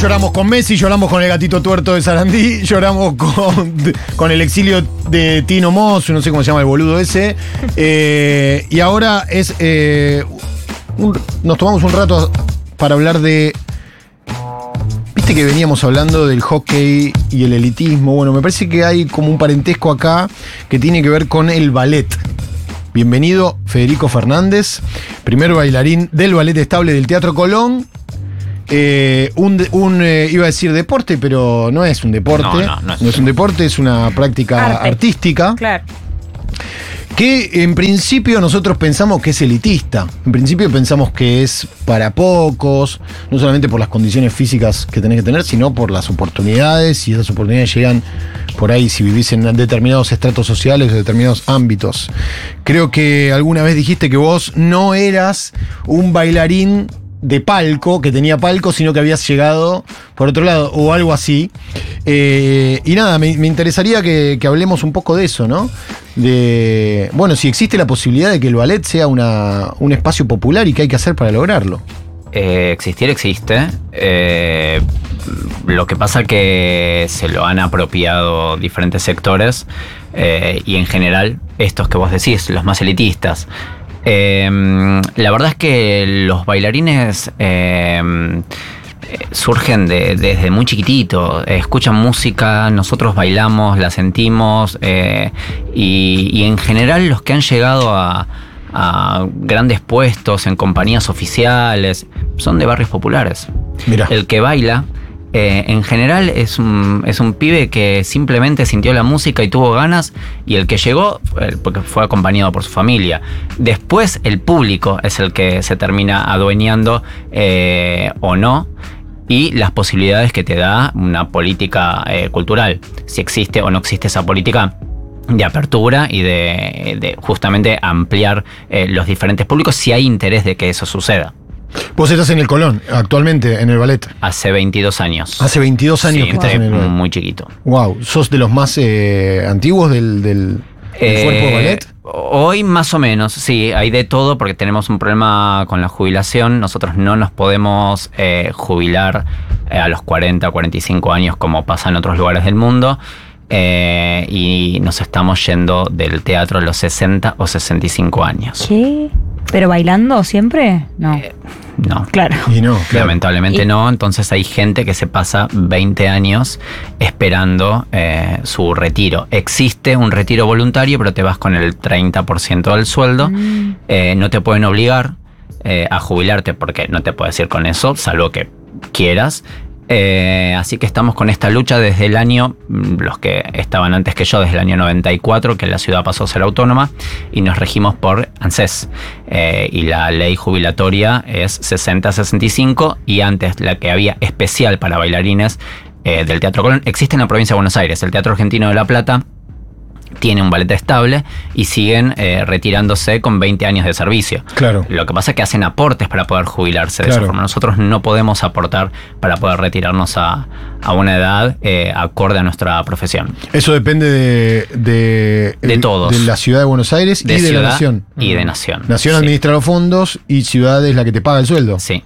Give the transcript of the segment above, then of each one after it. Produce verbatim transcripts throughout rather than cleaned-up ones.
lloramos con Messi, lloramos con el gatito tuerto de Sarandí, lloramos con, con el exilio de Tino Mosso, no sé cómo se llama el boludo ese. Eh, y ahora es. Eh, un, nos tomamos un rato para hablar de. Viste que veníamos hablando del hockey y el elitismo. Bueno, me parece que hay como un parentesco acá que tiene que ver con el ballet. Bienvenido, Federico Fernández, primer bailarín del Ballet Estable del Teatro Colón. Eh, un, un eh, iba a decir deporte, pero no es un deporte. No, no, no, es, no es un deporte, es una práctica arte. artística. Claro. Que en principio nosotros pensamos que es elitista. En principio pensamos que es para pocos, no solamente por las condiciones físicas que tenés que tener, sino por las oportunidades, y esas oportunidades llegan por ahí si vivís en determinados estratos sociales o determinados ámbitos. Creo que alguna vez dijiste que vos no eras un bailarín de palco, que tenía palco, sino que habías llegado por otro lado, o algo así. Eh, y nada, me, me interesaría que, que hablemos un poco de eso, ¿no? De, bueno, si existe la posibilidad de que el ballet sea una, un espacio popular y qué hay que hacer para lograrlo. Eh, existir existe. Eh, lo que pasa que se lo han apropiado diferentes sectores eh, y en general estos que vos decís, los más elitistas. Eh, la verdad es que los bailarines eh, surgen de, desde muy chiquitito, escuchan música, nosotros bailamos, la sentimos eh, y, y en general los que han llegado a, a grandes puestos en compañías oficiales son de barrios populares. Mirá. El que baila Eh, en general es un, es un pibe que simplemente sintió la música y tuvo ganas, y el que llegó eh, porque fue acompañado por su familia. Después el público es el que se termina adueñando eh, o no, y las posibilidades que te da una política eh, cultural, si existe o no existe esa política de apertura y de, de justamente ampliar eh, los diferentes públicos si hay interés de que eso suceda. Vos estás en el Colón, actualmente, en el ballet. Hace veintidós años. Hace veintidós años sí, que estás en el ballet. Muy chiquito. Wow, ¿sos de los más eh, antiguos del, del, del eh, cuerpo de ballet? Hoy más o menos, sí, hay de todo porque tenemos un problema con la jubilación. Nosotros no nos podemos eh, jubilar eh, a los cuarenta, cuarenta y cinco años como pasa en otros lugares del mundo. Eh, y nos estamos yendo del teatro a los sesenta o sesenta y cinco años. ¿Qué? ¿Pero bailando siempre? No. Eh, no. Claro. Y no, claro. Lamentablemente y... no. Entonces hay gente que se pasa veinte años esperando eh, su retiro. Existe un retiro voluntario, pero te vas con el treinta por ciento del sueldo. Mm. Eh, no te pueden obligar eh, a jubilarte porque no te puedes ir con eso, salvo que quieras. Eh, así que estamos con esta lucha desde el año, los que estaban antes que yo, desde el año noventa y cuatro, que la ciudad pasó a ser autónoma, y nos regimos por ANSES. Eh, y la ley jubilatoria es sesenta a sesenta y cinco, y antes la que había especial para bailarines eh, del Teatro Colón existe en la provincia de Buenos Aires. El Teatro Argentino de La Plata tiene un ballet estable y siguen eh, retirándose con veinte años de servicio. Claro. Lo que pasa es que hacen aportes para poder jubilarse de claro. esa forma. Nosotros no podemos aportar para poder retirarnos a, a una edad eh, acorde a nuestra profesión. Eso depende de... De, de el, todos. De la ciudad de Buenos Aires de y de ciudad la nación. Y de nación. Nación sí. administra los fondos y ciudad es la que te paga el sueldo. Sí.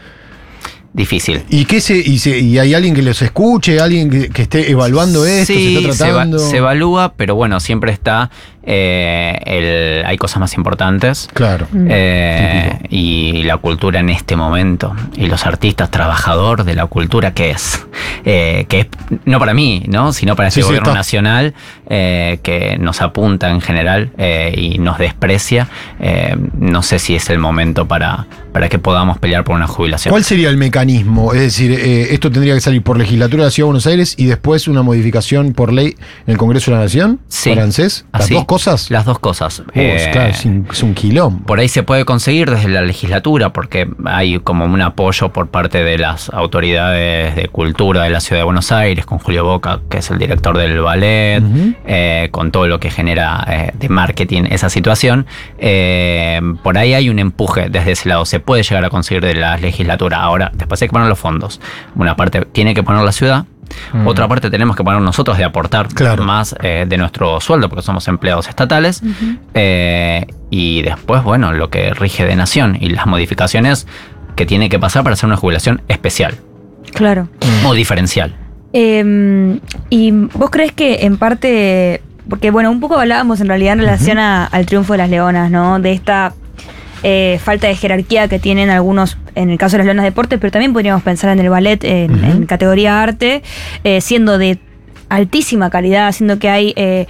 Difícil. ¿Y qué se, y, se, y hay alguien que los escuche, alguien que, que esté evaluando esto, sí, se está tratando? Se, va, se evalúa, pero bueno, siempre está. Eh, el, hay cosas más importantes. Claro. Eh, y la cultura en este momento. Y los artistas, trabajador de la cultura, ¿qué es? Eh, que es no para mí, ¿no? Sino para este sí, gobierno sí, nacional eh, que nos apunta en general eh, y nos desprecia. Eh, no sé si es el momento para, para que podamos pelear por una jubilación. ¿Cuál sería el mecanismo? Es decir, eh, esto tendría que salir por legislatura de la Ciudad de Buenos Aires y después una modificación por ley en el Congreso de la Nación. Sí. ¿Para ANSES? ¿Las Así, dos cosas? Las dos cosas. Oh, eh, claro, es un, es un quilombo. Por ahí se puede conseguir desde la legislatura porque hay como un apoyo por parte de las autoridades de cultura de la Ciudad de Buenos Aires, con Julio Boca, que es el director del ballet, uh-huh. eh, con todo lo que genera eh, de marketing esa situación. Eh, por ahí hay un empuje desde ese lado. Se puede llegar a conseguir de la legislatura. Ahora, después hay que poner los fondos. Una parte tiene que poner la ciudad. Mm. Otra parte tenemos que poner nosotros de aportar claro. más eh, de nuestro sueldo porque somos empleados estatales. Uh-huh. eh, y después, bueno, lo que rige de nación y las modificaciones que tiene que pasar para hacer una jubilación especial. Claro. O diferencial. Eh, ¿Y vos crees que en parte, porque bueno, un poco hablábamos en realidad en relación uh-huh. a, al triunfo de las Leonas, ¿no? De esta eh, falta de jerarquía que tienen algunos, en el caso de las Leonas Deportes, pero también podríamos pensar en el ballet en, uh-huh. en categoría arte, eh, siendo de altísima calidad, siendo que hay eh,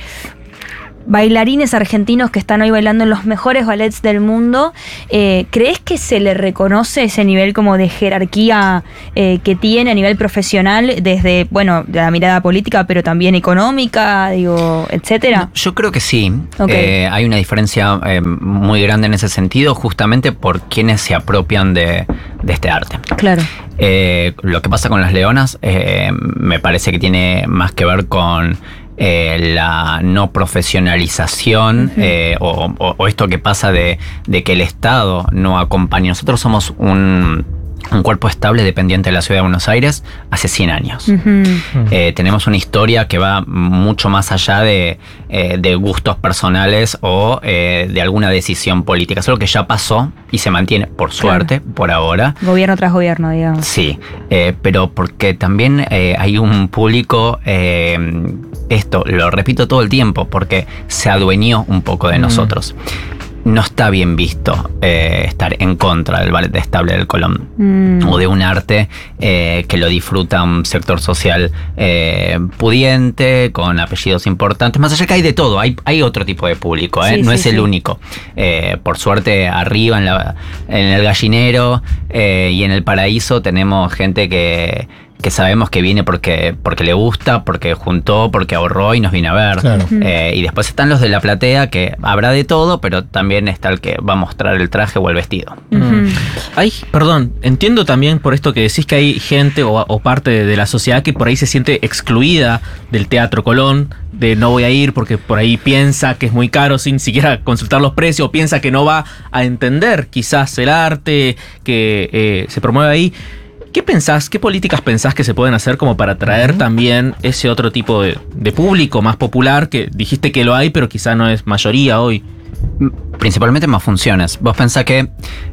bailarines argentinos que están hoy bailando en los mejores ballets del mundo. Eh, ¿Crees que se le reconoce ese nivel como de jerarquía eh, que tiene a nivel profesional desde, bueno, de la mirada política, pero también económica, digo, etcétera? No, yo creo que sí. Okay. Eh, hay una diferencia eh, muy grande en ese sentido, justamente por quienes se apropian de, de este arte. Claro. Eh, lo que pasa con las Leonas eh, me parece que tiene más que ver con Eh, la no profesionalización uh-huh. eh, o, o, o esto que pasa de, de que el Estado no acompaña. Nosotros somos un, un cuerpo estable dependiente de la Ciudad de Buenos Aires hace cien años. Uh-huh. Uh-huh. Eh, tenemos una historia que va mucho más allá de, eh, de gustos personales o eh, de alguna decisión política. Es algo que ya pasó y se mantiene, por suerte, claro. por ahora. Gobierno tras gobierno, digamos. Sí, eh, pero porque también eh, hay un público... Eh, Esto lo repito todo el tiempo porque se adueñó un poco de mm. nosotros. No está bien visto eh, estar en contra del ballet estable del Colón mm. o de un arte eh, que lo disfruta un sector social eh, pudiente, con apellidos importantes. Más allá que hay de todo, hay, hay otro tipo de público, ¿eh? sí, no sí, es el sí. único. Eh, por suerte, arriba en, la, en el Gallinero eh, y en el Paraíso tenemos gente que... que sabemos que viene porque, porque le gusta, porque juntó, porque ahorró y nos viene a ver. Claro. Eh, y después están los de la platea, que habrá de todo, pero también está el que va a mostrar el traje o el vestido. Uh-huh. Ay, perdón, entiendo también por esto que decís que hay gente o, o parte de, de la sociedad que por ahí se siente excluida del Teatro Colón, de no voy a ir porque por ahí piensa que es muy caro sin siquiera consultar los precios, o piensa que no va a entender quizás el arte que eh, se promueve ahí. ¿Qué pensás, qué políticas pensás que se pueden hacer como para atraer uh-huh. también ese otro tipo de, de público más popular, que dijiste que lo hay, pero quizá no es mayoría hoy? Principalmente más funciones. Vos pensás que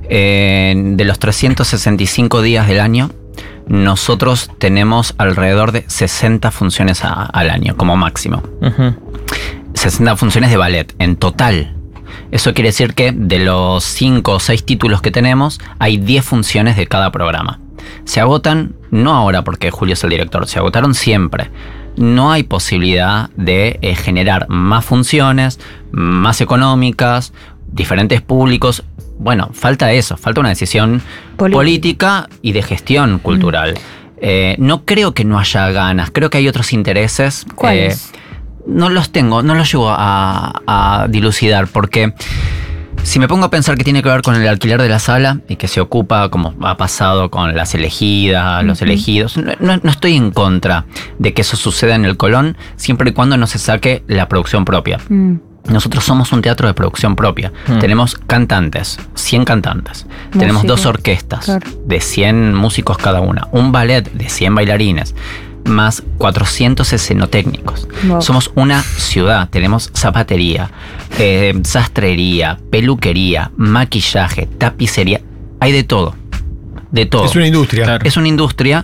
eh, de los trescientos sesenta y cinco días del año, nosotros tenemos alrededor de sesenta funciones a, al año, como máximo. Uh-huh. sesenta funciones de ballet, en total. Eso quiere decir que de los cinco o seis títulos que tenemos, hay diez funciones de cada programa. Se agotan, no ahora porque Julio es el director, se agotaron siempre. No hay posibilidad de eh, generar más funciones, más económicas, diferentes públicos. Bueno, falta eso, falta una decisión Poli- política y de gestión cultural. Mm. Eh, no creo que no haya ganas, creo que hay otros intereses. ¿Cuáles? Eh, no los tengo, no los llego a, a dilucidar porque... Si me pongo a pensar que tiene que ver con el alquiler de la sala y que se ocupa, como ha pasado con las elegidas, uh-huh. los elegidos, no, no, no estoy en contra de que eso suceda en el Colón, siempre y cuando no se saque la producción propia. Uh-huh. Nosotros somos un teatro de producción propia. Uh-huh. Tenemos cantantes, cien cantantes. Música. Tenemos dos orquestas claro. de cien músicos cada una. Un ballet de cien bailarines. Más cuatrocientos escenotécnicos. Wow. Somos una ciudad, tenemos zapatería, eh, sastrería, peluquería, maquillaje, tapicería, hay de todo, de todo. Es una industria. Claro. Es una industria,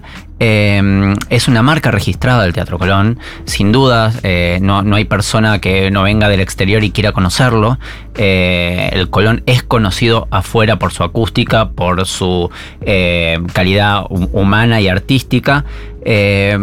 eh, es una marca registrada del Teatro Colón, sin dudas, eh, no, no hay persona que no venga del exterior y quiera conocerlo. Eh, el Colón es conocido afuera por su acústica, por su eh, calidad humana y artística. Eh,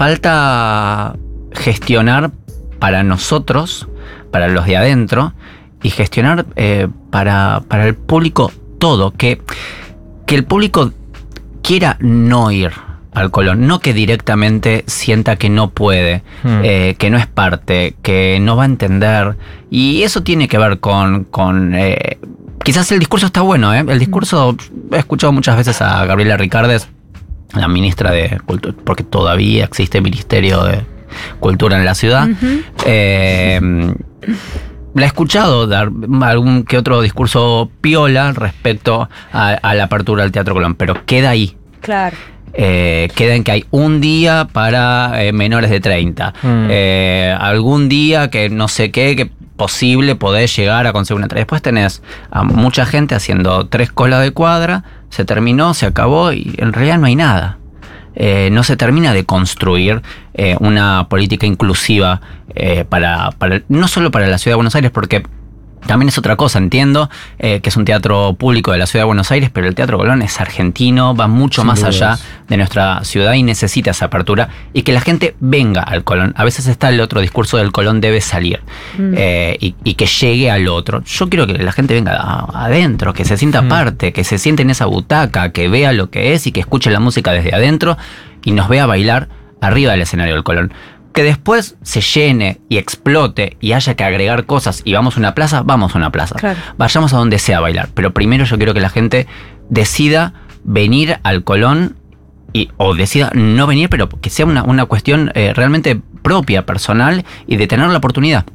falta gestionar para nosotros, para los de adentro, y gestionar eh, para, para el público todo, que, que el público quiera no ir al Colón, no que directamente sienta que no puede, hmm. eh, que no es parte, que no va a entender, y eso tiene que ver con... con eh, quizás el discurso está bueno, ¿eh? El discurso, he escuchado muchas veces a Gabriela Ricardes, la ministra de Cultura, porque todavía existe el Ministerio de Cultura en la ciudad. Uh-huh. Eh, la he escuchado dar algún que otro discurso piola respecto a, a la apertura del Teatro Colón, pero queda ahí. Claro. Eh, queda en que hay un día para eh, menores de treinta. Mm. Eh, algún día que no sé qué, que posible podés llegar a conseguir una entrada. Después tenés a mucha gente haciendo tres colas de cuadra, se terminó, se acabó y en realidad no hay nada. eh, no se termina de construir eh, una política inclusiva eh, para, para, no solo para la Ciudad de Buenos Aires, porque también es otra cosa, entiendo eh, que es un teatro público de la Ciudad de Buenos Aires, pero el Teatro Colón es argentino, va mucho Sin más dudas. allá de nuestra ciudad y necesita esa apertura y que la gente venga al Colón. A veces está el otro discurso del Colón debe salir Mm. eh, y, y que llegue al otro. Yo quiero que la gente venga a- adentro, que se sienta Mm. parte, que se siente en esa butaca, que vea lo que es y que escuche la música desde adentro y nos vea bailar arriba del escenario del Colón. Que después se llene y explote y haya que agregar cosas y vamos a una plaza, vamos a una plaza. Claro. Vayamos a donde sea a bailar. Pero primero yo quiero que la gente decida venir al Colón y, o decida no venir, pero que sea una, una cuestión eh, realmente propia, personal y de tener la oportunidad.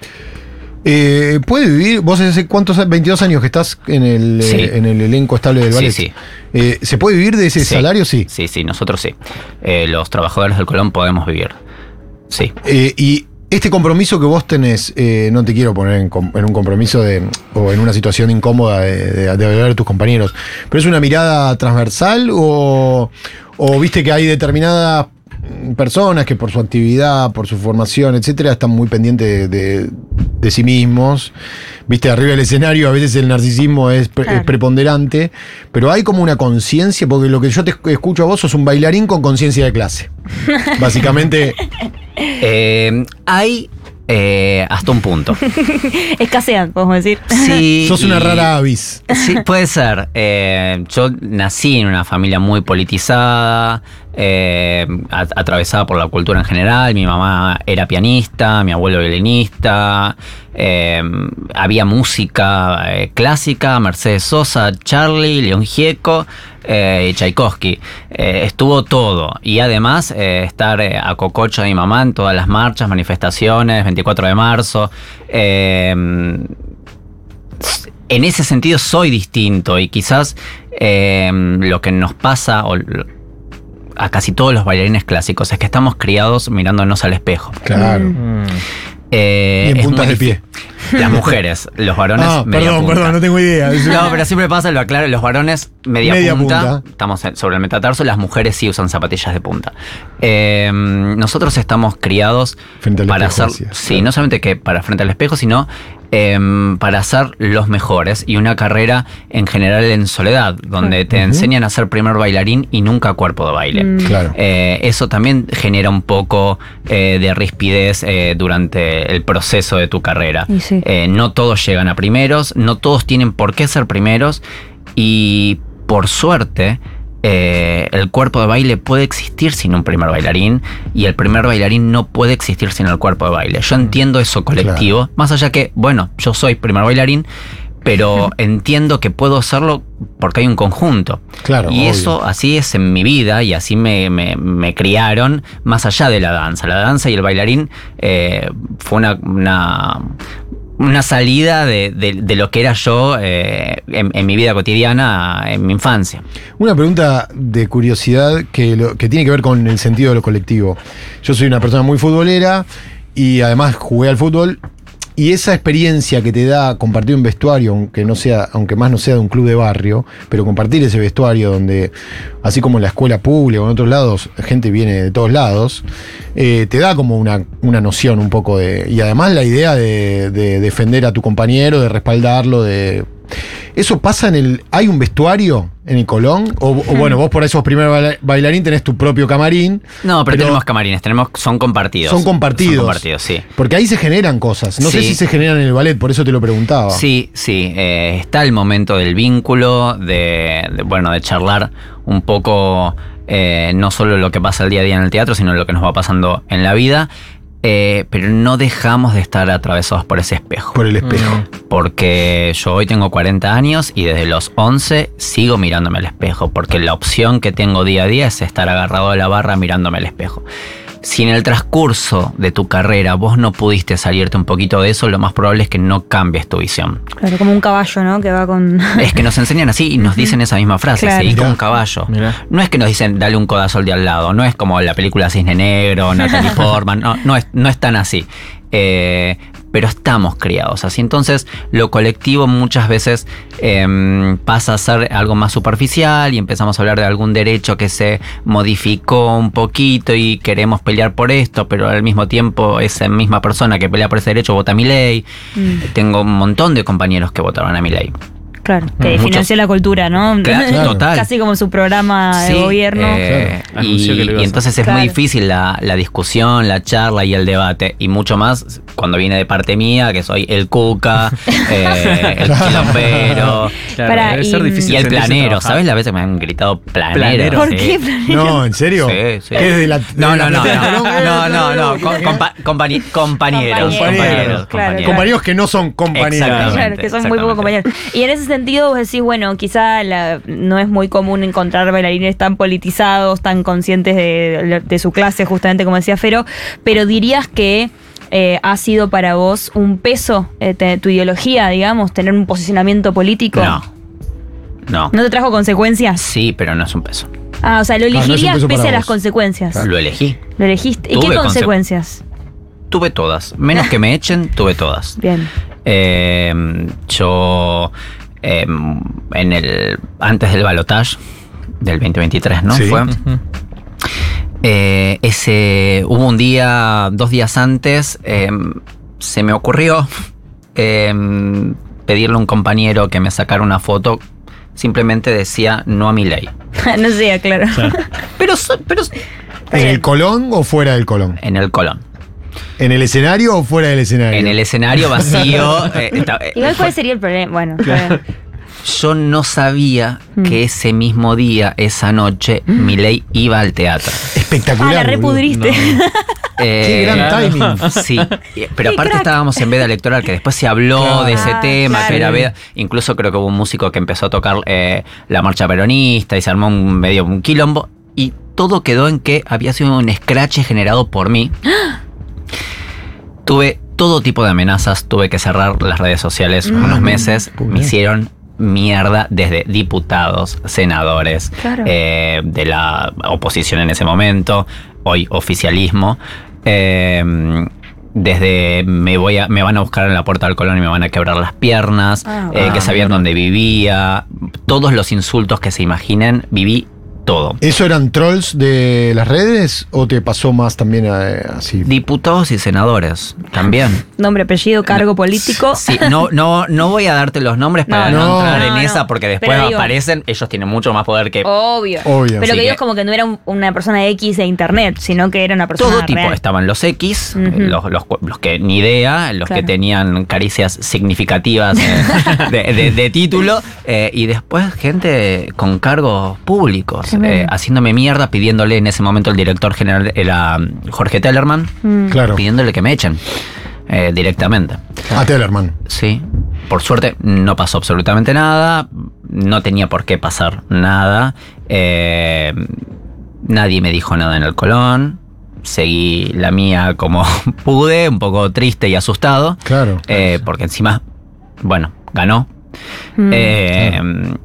Eh, ¿Puede vivir? ¿Vos hace cuántos? veintidós años que estás en el, Sí. eh, en el elenco estable del Sí, ballet. sí. Eh, ¿Se puede vivir de ese Sí. salario? Sí. Sí, sí, nosotros sí. Eh, los trabajadores del Colón podemos vivir. Sí. Eh, y este compromiso que vos tenés, eh, no te quiero poner en, com- en un compromiso de, o en una situación incómoda de, de, de hablar de tus compañeros, pero ¿es una mirada transversal o, o viste que hay determinadas personas que por su actividad, por su formación, etcétera, están muy pendientes de, de- de sí mismos? Viste, arriba del escenario a veces el narcisismo es, pre- Claro. es preponderante, pero hay como una conciencia, porque lo que yo te escucho a vos sos un bailarín con conciencia de clase. Básicamente... Eh, hay eh, hasta un punto. Escasean, podemos decir. Sí, Sos una y- rara avis. Sí, puede ser. Eh, yo nací en una familia muy politizada, eh, a- atravesada por la cultura en general. Mi mamá era pianista, mi abuelo violinista. Eh, había música eh, clásica, Mercedes Sosa, Charlie, León Gieco eh, y Tchaikovsky. Eh, estuvo todo. Y además eh, estar eh, a cococho de mi mamá en todas las marchas, manifestaciones, veinticuatro de marzo. Eh, En ese sentido soy distinto y quizás eh, lo que nos pasa o lo- a casi todos los bailarines clásicos es que estamos criados mirándonos al espejo. Claro. Mm. Eh, Y en es puntas muy de pie. difí- Las mujeres, los varones Ah, media perdón, punta. perdón, no tengo idea. No, pero siempre pasa, lo aclaro, los varones media, Media punta, punta. estamos en- sobre el metatarso, las mujeres sí usan zapatillas de punta. Eh, nosotros estamos criados Frente al para espejo, hacer, decías, sí, claro. no solamente que para frente al espejo, sino eh, para ser los mejores y una carrera en general en soledad, donde te Ujú. enseñan a ser primer bailarín y nunca cuerpo de baile. Mm. Claro. Eh, eso también genera un poco eh, de rispidez eh, durante el proceso de tu carrera. Y sí. Eh, no todos llegan a primeros, no todos tienen por qué ser primeros y por suerte eh, el cuerpo de baile puede existir sin un primer bailarín y el primer bailarín no puede existir sin el cuerpo de baile. Yo entiendo eso colectivo, Claro. más allá que, bueno, yo soy primer bailarín, pero entiendo que puedo hacerlo porque hay un conjunto. Claro, Y obvio. eso así es en mi vida y así me, me- me criaron más allá de la danza. La danza y el bailarín eh, fue una, una, una salida de, de- de lo que era yo eh, en, en mi vida cotidiana, en mi infancia. Una pregunta de curiosidad que, lo- que tiene que ver con el sentido de lo colectivo. Yo soy una persona muy futbolera y además jugué al fútbol. Y esa experiencia que te da compartir un vestuario, aunque no sea, aunque más no sea de un club de barrio, pero compartir ese vestuario donde, así como en la escuela pública o en otros lados, gente viene de todos lados, eh, te da como una, una noción un poco de. Y además la idea de, de defender a tu compañero, de respaldarlo, de. ¿Eso pasa en el. ¿Hay un vestuario en el Colón? O, o bueno, vos por eso primer baila- bailarín tenés tu propio camarín. No, pero, tenemos camarines, tenemos, son compartidos. Son compartidos. Son compartidos, sí. Porque ahí se generan cosas. No sé Sí. si se generan en el ballet, por eso te lo preguntaba. Sí, sí, eh, está el momento del vínculo, de, de, bueno, de charlar un poco eh, no solo lo que pasa el día a día en el teatro, sino lo que nos va pasando en la vida, eh, pero no dejamos de estar atravesados por ese espejo. Por el espejo. Porque yo hoy tengo cuarenta años y desde los once sigo mirándome al espejo, porque la opción que tengo día a día es estar agarrado de la barra mirándome al espejo. Si en el transcurso de tu carrera vos no pudiste salirte un poquito de eso, lo más probable es que no cambies tu visión. Claro, como un caballo, ¿no? Que va con. Es que nos enseñan así y nos dicen esa misma frase, Claro. seguí como Mirá. un caballo. Mirá. No es que nos dicen dale un codazo al de al lado, no es como la película Cisne Negro, Natalie Portman, no, no, es, no es tan así. Eh, pero estamos criados así. Entonces, lo colectivo muchas veces eh, pasa a ser algo más superficial y empezamos a hablar de algún derecho que se modificó un poquito y queremos pelear por esto, pero al mismo tiempo esa misma persona que pelea por ese derecho vota a Milei. Mm. Tengo un montón de compañeros que votaron a Milei. Claro, que Muchos. financió la cultura, ¿no? Claro, total. Casi como su programa sí, de gobierno. Eh, claro. y, y entonces es claro. muy difícil la, la discusión, la charla y el debate. Y mucho más cuando viene de parte mía, que soy el cuca, eh, el quilombero. Claro, Para, debe y, ser difícil y el sentirse planero. trabajar. ¿Sabes las veces me han gritado planero? Planero. ¿Por Sí. qué planero? No, ¿en serio? Sí, sí. ¿Qué es de la, de No, la no, no, platea de no, Colón? no, no, no, compa- compañi- compañeros, Compañeros, compañeros, claro, compañeros. Compañeros que no son compañeros. Exactamente. Claro, que son muy exactamente. pocos compañeros. Y en ese sentido vos decís, bueno, quizá la, no es muy común encontrar bailarines tan politizados, tan conscientes de, de su clase, justamente como decía Fero, pero dirías que eh, ha sido para vos un peso, eh, te, tu ideología, digamos, tener un posicionamiento político. No, no. ¿No te trajo consecuencias? Sí, pero no es un peso. Ah, o sea, lo Ah, no es un elegirías peso pese para a las vos. consecuencias. Lo elegí. Lo elegiste. ¿Y Tuve qué conse- consecuencias? Tuve todas. Menos que me echen, tuve todas. Bien. Eh, yo, eh, en el antes del balotaje del veinte veintitrés, ¿no? Sí. Fue. Ujú. Eh, ese, hubo un día, dos días antes, eh, se me ocurrió eh, pedirle a un compañero que me sacara una foto. Simplemente decía no a Milei. No sé, claro. Pero, so- pero ¿En el Colón o fuera del Colón? en el Colón. ¿En el escenario o fuera del escenario? En el escenario vacío. eh, está- eh, Igual fue- cuál sería el problema. Bueno, está bien. Yo no sabía Mm. que ese mismo día, esa noche, Milei iba al teatro. Espectacular. Ah, la boludo. repudriste. Qué Eh, gran timing. Sí, eh, pero Qué aparte crack. estábamos en veda electoral, que después se habló Claro. de ese Ah, tema, claro. que era veda. Incluso creo que hubo un músico que empezó a tocar eh, la marcha peronista y se armó un medio un quilombo. Y todo quedó en que había sido un scratch generado por mí. Tuve todo tipo de amenazas, tuve que cerrar las redes sociales Mm. unos meses. Muy Me bien. hicieron mierda desde diputados, senadores, Claro. eh, de la oposición en ese momento, hoy oficialismo. Eh, desde me voy a, me van a buscar en la puerta del Colón y me van a quebrar las piernas, Ah, eh, ah, que sabían dónde vivía, todos los insultos que se imaginen, viví todo. ¿Eso eran trolls de las redes o te pasó más también eh, así? Diputados y senadores también. Nombre, apellido, cargo político. Sí, no, no, no voy a darte los nombres para No, no, no. entrar No, en no. esa, porque después Pero digo- aparecen, ellos tienen mucho más poder que Obvio. Obvio. Pero Sí que digo que- es como que no era un- una persona X de internet, sino que era una persona todo tipo. real. Estaban los X, Ujú. los, los, los que ni idea, los Claro. que tenían caricias significativas eh, de, de- de título, eh, y después gente con cargos públicos, Tremendo. eh, haciéndome mierda, pidiéndole en ese momento el director general era mm, Jorge Tellerman, Mm. Claro. pidiéndole que me echen eh, directamente. A Tellerman. Sí, por suerte no pasó absolutamente nada, no tenía por qué pasar nada, eh, nadie me dijo nada en el Colón, seguí la mía como pude, un poco triste y asustado, Claro. eh, porque encima, bueno, ganó. Mm. Eh,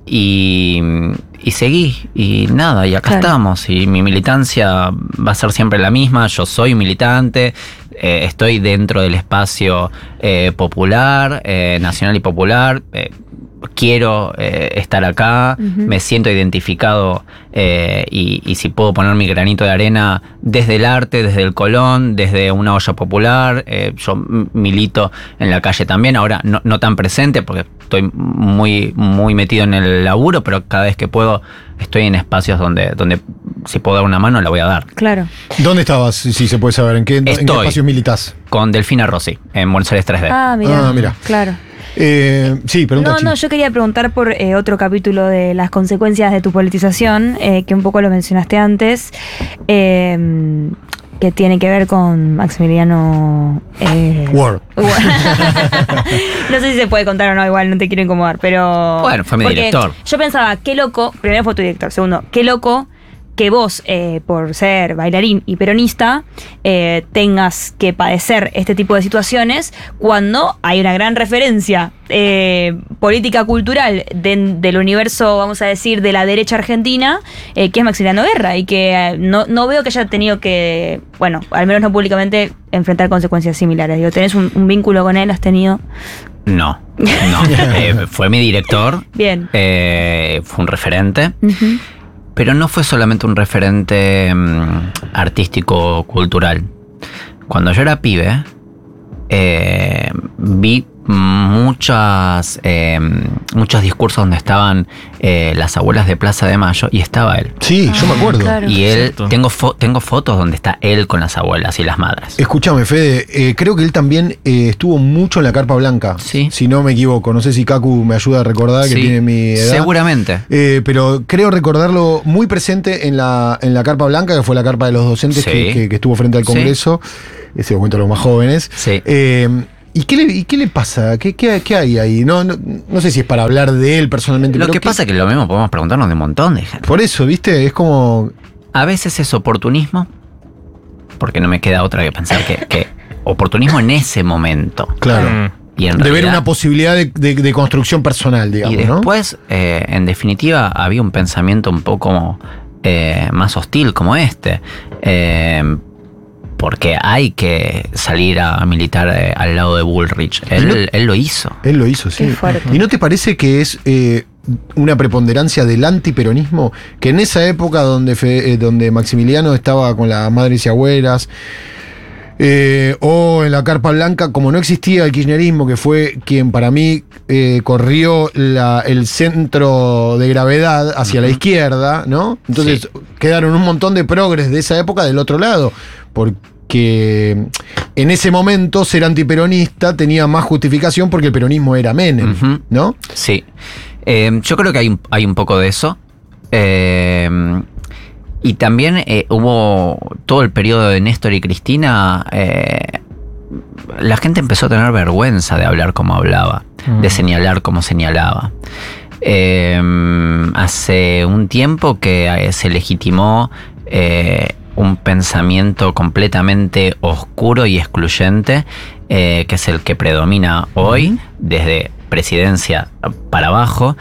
y, y seguí, y nada, y acá Claro. estamos. Y mi militancia va a ser siempre la misma. Yo soy un militante, eh, estoy dentro del espacio eh, popular, eh, nacional y popular. eh, quiero eh, estar acá, Ujú. me siento identificado eh, y, y si puedo poner mi granito de arena desde el arte, desde el Colón, desde una olla popular, eh, yo m- milito en la calle también, ahora no, no tan presente porque estoy muy, muy metido en el laburo, pero cada vez que puedo estoy en espacios donde, donde si puedo dar una mano la voy a dar. Claro. ¿Dónde estabas? Si si se puede saber. ¿En qué, en qué Estoy. espacios militás? Con Delfina Rossi, en Buenos Aires tres D. Ah, mira. Ah, mira. Claro. Eh, sí, pregunta No, Chi. no, yo quería preguntar por eh, otro capítulo de las consecuencias de tu politización, eh, que un poco lo mencionaste antes, eh, que tiene que ver con Maximiliano... Eh, Ward. no sé si se puede contar o no, igual no te quiero incomodar, pero... Bueno, fue mi porque director. Yo pensaba, qué loco, primero fue tu director, segundo, qué loco que vos, eh, por ser bailarín y peronista, eh, tengas que padecer este tipo de situaciones cuando hay una gran referencia eh, política cultural de, del universo, vamos a decir, de la derecha argentina, eh, que es Maximiliano Guerra, y que eh, no, no veo que haya tenido que, bueno, al menos no públicamente, enfrentar consecuencias similares. Digo, ¿tenés un, un vínculo con él? ¿Has tenido? No, no. eh, fue mi director. Bien. Eh, fue un referente. Uh-huh. Pero no fue solamente un referente um, artístico-cultural. Cuando yo era pibe, eh, vi muchas eh, muchos discursos donde estaban eh, las abuelas de Plaza de Mayo y estaba él. Sí, ah, yo me acuerdo. Claro. Y él, Exacto. tengo, fo- tengo fotos donde está él con las abuelas y las madres. Escúchame, Fede, eh, creo que él también eh, estuvo mucho en la Carpa Blanca. Sí. Si no me equivoco. No sé si Kaku me ayuda a recordar que Sí, tiene mi edad. seguramente. Eh, pero creo recordarlo muy presente en la, en la Carpa Blanca, que fue la carpa de los docentes Sí. que, que- que estuvo frente al Sí. Congreso. Ese momento los más jóvenes. Sí. Eh, ¿y, qué le, ¿Y qué le pasa? ¿Qué, qué, qué hay ahí? No, no, no sé si es para hablar de él personalmente. Lo pero que ¿qué- pasa es que lo mismo podemos preguntarnos de un montón de gente. Por eso, ¿viste? Es como... A veces es oportunismo, porque no me queda otra que pensar que, que oportunismo en ese momento. Claro. Mm. Y en de ver realidad- una posibilidad de, de- de construcción personal, digamos, Y ¿no? después, eh, en definitiva, había un pensamiento un poco eh, más hostil como este. Eh, porque hay que salir a militar eh, al lado de Bullrich. Él, No. él lo hizo. Él lo hizo, sí. Qué fuerte. ¿Y no te parece que es eh, una preponderancia del antiperonismo? Que en esa época donde, fe- eh, donde Maximiliano estaba con las madres y abuelas, eh, o en la Carpa Blanca, como no existía el kirchnerismo, que fue quien para mí eh, corrió la- el centro de gravedad hacia la izquierda, ¿no? Entonces Sí. quedaron un montón de progres de esa época del otro lado, porque en ese momento ser antiperonista tenía más justificación porque el peronismo era Menem, Ujú. ¿no? Sí. Eh, yo creo que hay un, hay un poco de eso. Eh, y también eh, hubo todo el periodo de Néstor y Cristina. eh, la gente empezó a tener vergüenza de hablar como hablaba, Mm. de señalar como señalaba. Eh, hace un tiempo que eh, se legitimó eh, un pensamiento completamente oscuro y excluyente, eh, que es el que predomina hoy, desde presidencia para abajo.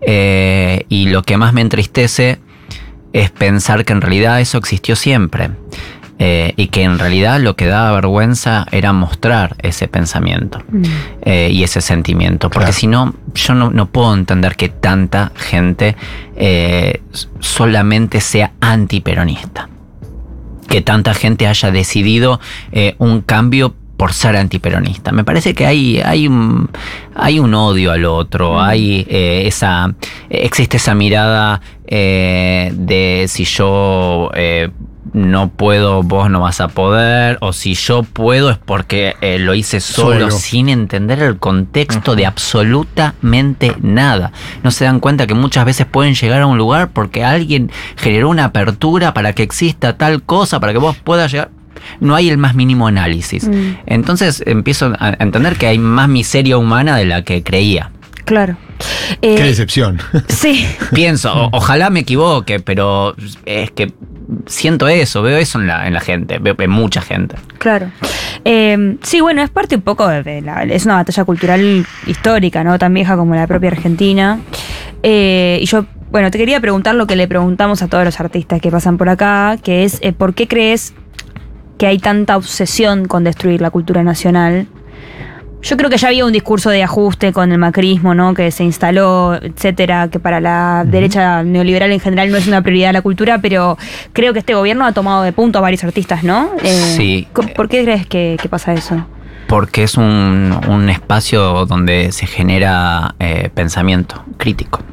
Eh, y lo que más me entristece es pensar que en realidad eso existió siempre. Eh, y que en realidad lo que daba vergüenza era mostrar ese pensamiento Mm. eh, y ese sentimiento. Porque Claro. si no, yo no, no puedo entender que tanta gente eh, solamente sea antiperonista. Que tanta gente haya decidido eh, un cambio por ser antiperonista. Me parece que hay, hay, un, hay un odio al otro, hay eh, esa, existe esa mirada eh, de si yo eh, no puedo, vos no vas a poder, o si yo puedo es porque eh, lo hice solo, Solo. sin entender el contexto de absolutamente nada. No se dan cuenta que muchas veces pueden llegar a un lugar porque alguien generó una apertura para que exista tal cosa, para que vos puedas llegar. No hay el más mínimo análisis. Mm. Entonces empiezo a entender que hay más miseria humana de la que creía. Claro. Qué Eh, decepción. sí. Pienso, o- ojalá me equivoque, pero es que siento eso, veo eso en la, en la gente, veo en mucha gente. Claro. Eh, sí, bueno, es parte un poco de, de la... Es una batalla cultural histórica, ¿no? Tan vieja como la propia Argentina. Eh, y yo, bueno, te quería preguntar lo que le preguntamos a todos los artistas que pasan por acá, que es, eh, ¿por qué crees que hay tanta obsesión con destruir la cultura nacional? Yo creo que ya había un discurso de ajuste con el macrismo, ¿no? Que se instaló, etcétera, que para la derecha neoliberal en general no es una prioridad la cultura, pero creo que este gobierno ha tomado de punto a varios artistas, ¿no? Eh, Sí. co- ¿Por qué crees que, que pasa eso? Porque es un, un espacio donde se genera eh, pensamiento crítico.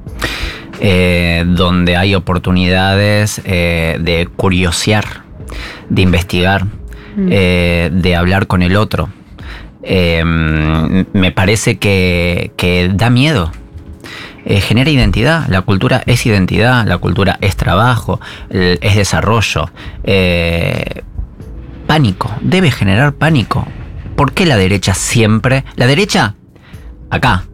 Eh, donde hay oportunidades eh, de curiosear, de investigar, Mm. eh, de hablar con el otro. Eh, me parece que, que da miedo. Eh, genera identidad. La cultura es identidad, la cultura es trabajo, eh, es desarrollo. Eh, pánico, debe generar pánico. ¿Por qué la derecha siempre? La derecha, acá,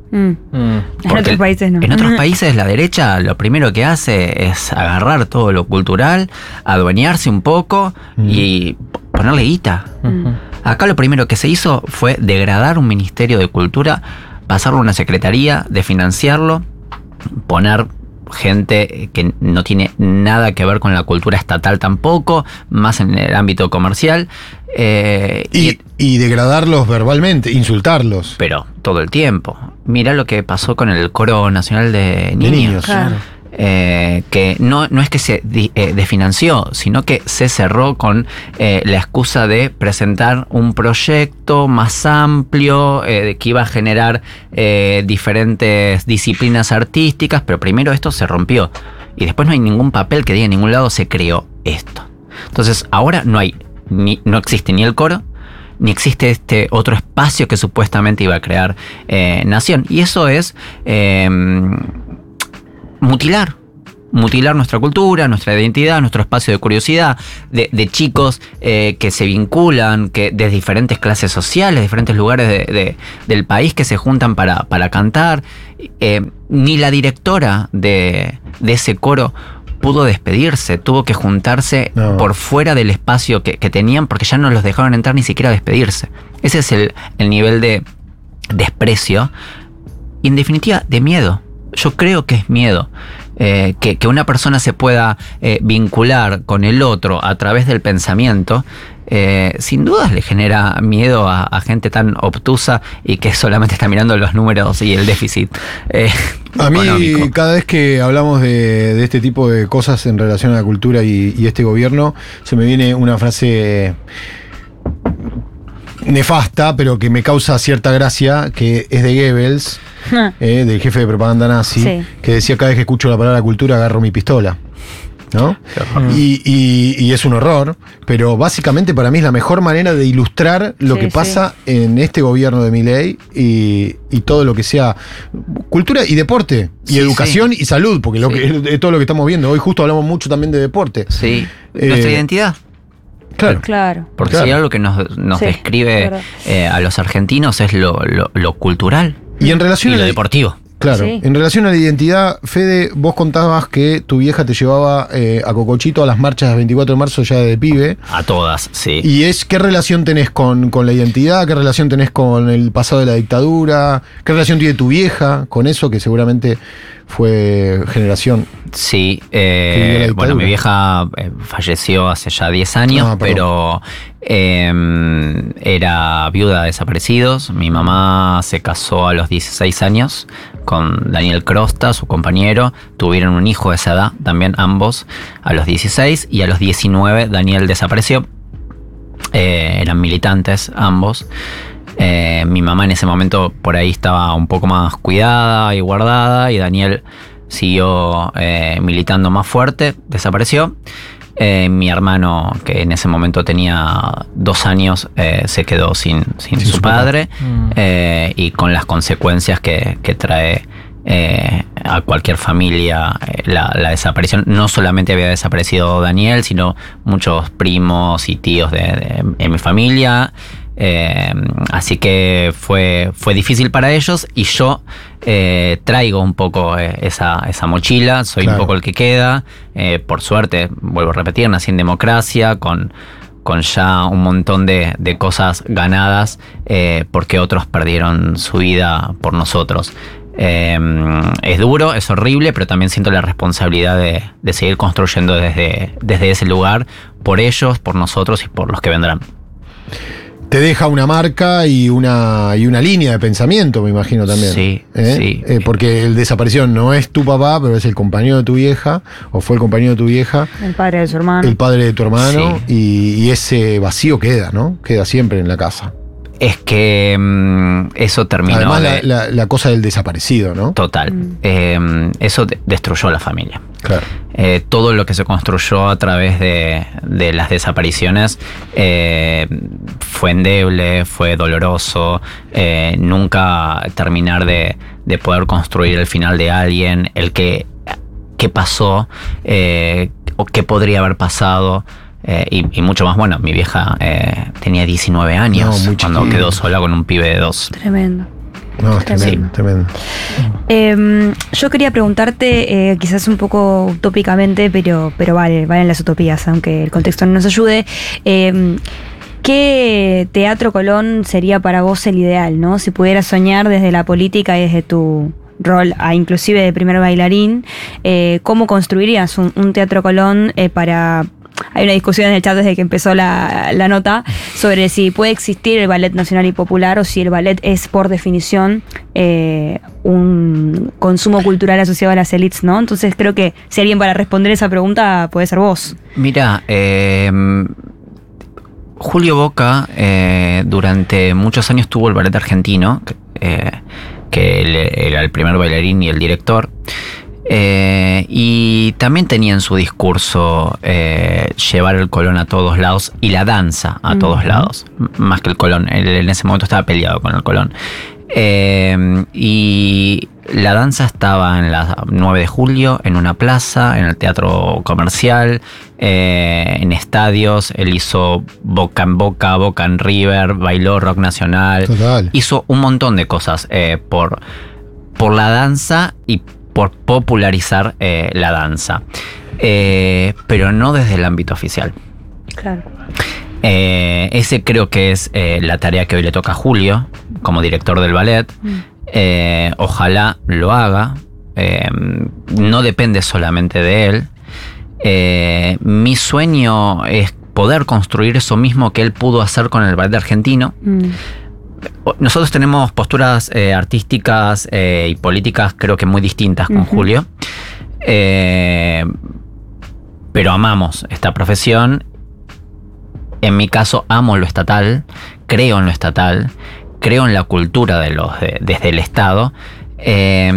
Mm. Mm. En Porque otros países no. En otros países la derecha lo primero que hace es agarrar todo lo cultural, adueñarse un poco mm. y ponerle guita. Mm. Acá lo primero que se hizo fue degradar un ministerio de cultura, pasarlo a una secretaría, desfinanciarlo, poner gente que no tiene nada que ver con la cultura estatal tampoco, más en el ámbito comercial. Eh, y, y, y degradarlos verbalmente, insultarlos. Pero todo el tiempo. Mirá lo que pasó con el Coro Nacional de Niños. De niños claro. Eh, que no, no es que se di, eh, desfinanció, sino que se cerró con eh, la excusa de presentar un proyecto más amplio eh, que iba a generar eh, diferentes disciplinas artísticas, pero primero esto se rompió y después no hay ningún papel que diga en ningún lado se creó esto. Entonces ahora no hay ni, no existe ni el coro ni existe este otro espacio que supuestamente iba a crear eh, Nación, y eso es eh, mutilar, mutilar nuestra cultura, nuestra identidad, nuestro espacio de curiosidad, de, de chicos eh, que se vinculan, que de diferentes clases sociales, diferentes lugares de, de, del país que se juntan para, para cantar. Eh, ni la directora de, de ese coro pudo despedirse, tuvo que juntarse no. por fuera del espacio que, que tenían porque ya no los dejaron entrar ni siquiera a despedirse. Ese es el, el nivel de desprecio y en definitiva de miedo. Yo creo que es miedo, eh, que, que una persona se pueda eh, vincular con el otro a través del pensamiento, eh, sin dudas le genera miedo a, a gente tan obtusa y que solamente está mirando los números y el déficit eh, a mí, económico. Cada vez que hablamos de, de este tipo de cosas en relación a la cultura y, y este gobierno, se me viene una frase nefasta, pero que me causa cierta gracia, que es de Goebbels, eh, del jefe de propaganda nazi, sí. que decía: cada vez que escucho la palabra cultura agarro mi pistola, ¿no? Uh-huh. Y, y, y es un horror, pero básicamente para mí es la mejor manera de ilustrar lo sí, que pasa sí. en este gobierno de Milei y, y todo lo que sea cultura y deporte, y sí, educación sí. y salud, porque lo sí. que, es todo lo que estamos viendo. Hoy justo hablamos mucho también de deporte. Sí, eh, nuestra identidad. Claro. claro. Porque claro. si algo que nos, nos sí, describe eh, a los argentinos es lo, lo, lo cultural y, en relación y lo a la, deportivo. Claro, sí. En relación a la identidad, Fede, vos contabas que tu vieja te llevaba eh, a Cocochito a las marchas del veinticuatro de marzo ya de pibe. A todas, sí. ¿Y es qué relación tenés con, con la identidad? ¿Qué relación tenés con el pasado de la dictadura? ¿Qué relación tiene tu vieja con eso, que seguramente fue generación? Sí, eh, bueno, mi vieja eh, falleció hace ya diez años, ah, pero eh, era viuda de desaparecidos. Mi mamá se casó a los dieciséis años con Daniel Crosta, su compañero. Tuvieron un hijo de esa edad, también ambos, a los dieciséis, y a los diecinueve Daniel desapareció. Eh, eran militantes ambos. Eh, mi mamá en ese momento por ahí estaba un poco más cuidada y guardada, y Daniel siguió eh, militando más fuerte, desapareció. Eh, mi hermano, que en ese momento tenía dos años, eh, se quedó sin, sin, sin su, su padre, mm. eh, y con las consecuencias que, que trae eh, a cualquier familia eh, la, la desaparición. No solamente había desaparecido Daniel, sino muchos primos y tíos de, de, de mi familia. Eh, así que fue, fue difícil para ellos, y yo eh, traigo un poco eh, esa, esa mochila, soy claro. un poco el que queda. Eh, por suerte, vuelvo a repetir, nací en democracia, con, con ya un montón de, de cosas ganadas, eh, porque otros perdieron su vida por nosotros. Eh, es duro, es horrible, pero también siento la responsabilidad de, de seguir construyendo desde, desde ese lugar, por ellos, por nosotros y por los que vendrán. Te deja una marca y una y una línea de pensamiento, me imagino también. Sí, ¿Eh? sí. Eh, porque el desaparición no es tu papá, pero es el compañero de tu vieja, o fue el compañero de tu vieja. El padre de su hermano. El padre de tu hermano, sí. y, y ese vacío queda, ¿no? Queda siempre en la casa. Es que mmm, eso terminó. Además, de... la, la, la cosa del desaparecido, ¿no? Total. Mm. Eh, eso de- destruyó la familia. Claro. Eh, todo lo que se construyó a través de, de las desapariciones eh, fue endeble, fue doloroso. Eh, nunca terminar de, de poder construir el final de alguien, el que qué pasó, eh, o qué podría haber pasado. Eh, y, y mucho más. Bueno, mi vieja eh, tenía diecinueve años, no, cuando chiquito. quedó sola con un pibe de dos. Tremendo. No, es tremendo, Sí. tremendo. Eh, yo quería preguntarte, eh, quizás un poco utópicamente, pero, pero vale, valen las utopías, aunque el contexto no nos ayude. Eh, ¿Qué Teatro Colón sería para vos el ideal, ¿no? Si pudieras soñar desde la política y desde tu rol, a inclusive de primer bailarín, eh, ¿cómo construirías un, un Teatro Colón eh, para... Hay una discusión en el chat desde que empezó la, la nota sobre si puede existir el ballet nacional y popular o si el ballet es por definición eh, un consumo cultural asociado a las élites, ¿no? Entonces creo que si alguien para responder esa pregunta puede ser vos. Mira, eh, Julio Boca eh, durante muchos años tuvo el ballet argentino, eh, que él era el primer bailarín y el director. Eh, y también tenía en su discurso eh, llevar el Colón a todos lados y la danza a todos uh-huh. lados, más que el Colón. Él en ese momento estaba peleado con el Colón. Eh, y la danza estaba en la nueve de julio, en una plaza, en el teatro comercial, eh, en estadios. Él hizo Boca en Boca, Boca en River, bailó rock nacional. Total. Hizo un montón de cosas eh, por, por la danza y por popularizar eh, la danza, eh, pero no desde el ámbito oficial. Claro. Eh, ese creo que es eh, la tarea que hoy le toca a Julio como director del ballet. Mm. Eh, ojalá lo haga. Eh, no depende solamente de él. Eh, mi sueño es poder construir eso mismo que él pudo hacer con el ballet argentino. Mm. Nosotros tenemos posturas eh, artísticas eh, y políticas creo que muy distintas con uh-huh. Julio, eh, pero amamos esta profesión. En mi caso amo lo estatal, creo en lo estatal, creo en la cultura de los de, desde el Estado eh,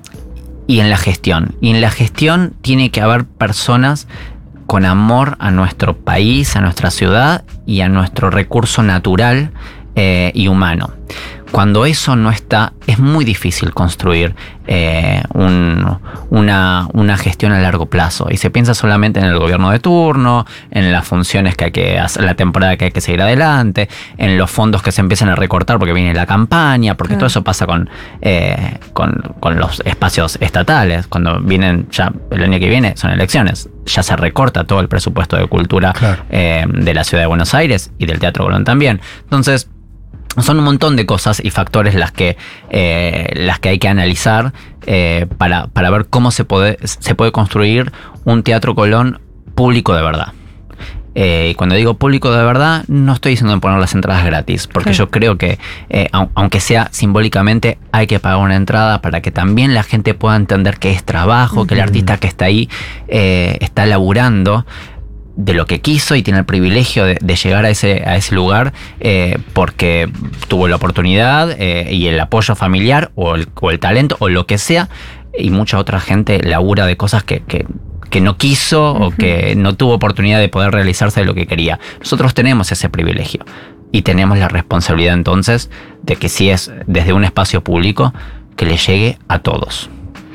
y en la gestión. Y en la gestión tiene que haber personas con amor a nuestro país, a nuestra ciudad y a nuestro recurso natural Eh, y humano. Cuando eso no está, es muy difícil construir eh, un, una, una gestión a largo plazo. Y se piensa solamente en el gobierno de turno, en las funciones que hay que hacer, la temporada que hay que seguir adelante, en los fondos que se empiezan a recortar porque viene la campaña, porque claro. todo eso pasa con, eh, con, con los espacios estatales. Cuando vienen, ya el año que viene son elecciones, ya se recorta todo el presupuesto de cultura claro. eh, de la ciudad de Buenos Aires y del Teatro Colón también. Entonces, son un montón de cosas y factores las que, eh, las que hay que analizar eh, para, para ver cómo se puede, se puede construir un Teatro Colón público de verdad. Eh, y cuando digo público de verdad, no estoy diciendo de poner las entradas gratis, porque sí. yo creo que, eh, aunque sea simbólicamente, hay que pagar una entrada para que también la gente pueda entender que es trabajo, uh-huh. que el artista que está ahí eh, está laburando de lo que quiso y tiene el privilegio de, de llegar a ese, a ese lugar eh, porque tuvo la oportunidad eh, y el apoyo familiar o el, o el talento o lo que sea, y mucha otra gente labura de cosas que, que, que no quiso uh-huh. o que no tuvo oportunidad de poder realizarse de lo que quería. Nosotros tenemos ese privilegio y tenemos la responsabilidad entonces de que si es desde un espacio público, que le llegue a todos.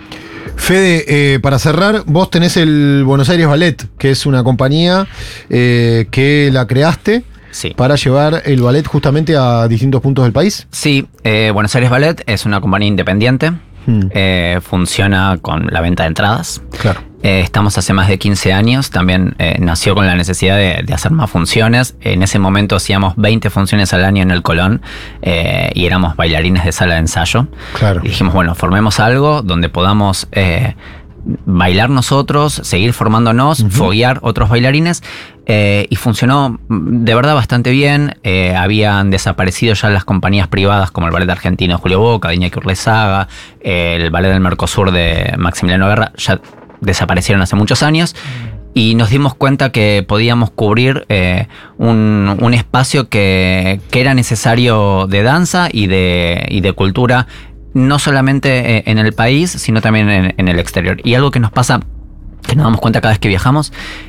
Fede, eh, para cerrar, vos tenés el Buenos Aires Ballet, que es una compañía eh, que la creaste sí. para llevar el ballet justamente a distintos puntos del país. Sí, eh, Buenos Aires Ballet es una compañía independiente, hmm. eh, funciona con la venta de entradas. Claro. Eh, estamos hace más de quince años, también eh, nació con la necesidad de, de hacer más funciones. En ese momento hacíamos veinte funciones al año en el Colón eh, y éramos bailarines de sala de ensayo. Claro. Y dijimos, bueno, formemos algo donde podamos eh, bailar nosotros, seguir formándonos, uh-huh. foguear otros bailarines. Eh, y funcionó de verdad bastante bien. Eh, habían desaparecido ya las compañías privadas como el Ballet Argentino de Julio Boca, de Iñaki Urlezaga, eh, el Ballet del Mercosur de Maximiliano Guerra, ya desaparecieron hace muchos años, y nos dimos cuenta que podíamos cubrir eh, un, un espacio que, que era necesario de danza y de, y de cultura, no solamente en el país, sino también en, en el exterior. Y algo que nos pasa, que nos damos cuenta cada vez que viajamos,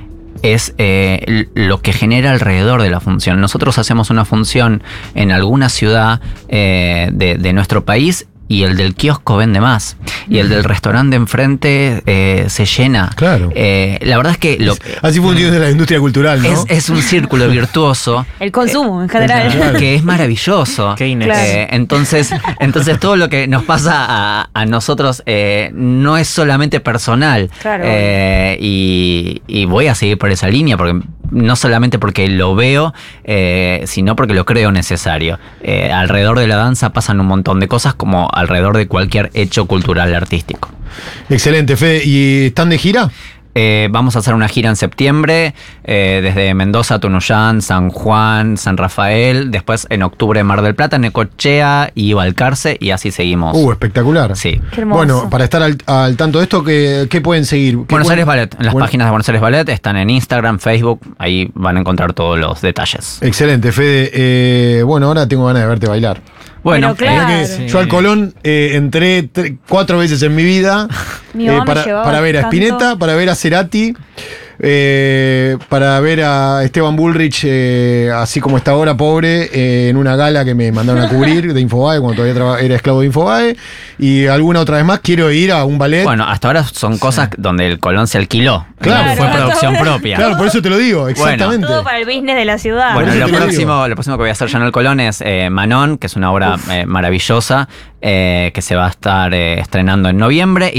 es eh, lo que genera alrededor de la función. Nosotros hacemos una función en alguna ciudad eh, de, de nuestro país y el del kiosco vende más. Y el del restaurante enfrente eh, se llena. Claro. Eh, la verdad es que... Lo, Así funciona la industria cultural, ¿no? es, es un círculo virtuoso. El consumo en general. Claro. Que es maravilloso. Qué Inés. Claro. Eh, entonces, entonces todo lo que nos pasa a, a nosotros eh, no es solamente personal. Claro. Eh, y, y voy a seguir por esa línea, porque no solamente porque lo veo, eh, sino porque lo creo necesario. Eh, alrededor de la danza pasan un montón de cosas, como alrededor de cualquier hecho cultural artístico. Excelente, Fede. ¿Y están de gira? Eh, vamos a hacer una gira en septiembre, eh, desde Mendoza, Tunuyán, San Juan, San Rafael, después en octubre Mar del Plata, Necochea y Balcarce, y así seguimos. Uh, espectacular. Sí. Qué hermoso. Bueno, para estar al, al tanto de esto, ¿qué, qué pueden seguir? ¿Qué Buenos pueden- Aires Ballet, en las Bueno, páginas de Buenos Aires Ballet están en Instagram, Facebook, ahí van a encontrar todos los detalles. Excelente, Fede. Eh, bueno, ahora tengo ganas de verte bailar. Bueno, Pero claro. La verdad que Sí. yo al Colón eh, entré tre- cuatro veces en mi vida Mi eh, mamá me para, llevaba para ver a tanto. Spinetta, para ver a Cerati, eh, para ver a Esteban Bullrich, eh, así como está ahora, pobre, eh, en una gala que me mandaron a cubrir de Infobae, cuando todavía traba- era esclavo de Infobae, y alguna otra vez más quiero ir a un ballet. bueno, hasta ahora son cosas donde el Colón se alquiló. Claro. Fue Claro. producción propia. Claro, por eso te lo digo, exactamente. Todo para el business de la ciudad. Bueno, Por eso lo te lo próximo, lo próximo que voy a hacer yo en el Colón es eh, Manon, que es una obra eh, maravillosa, eh, que se va a estar eh, estrenando en noviembre.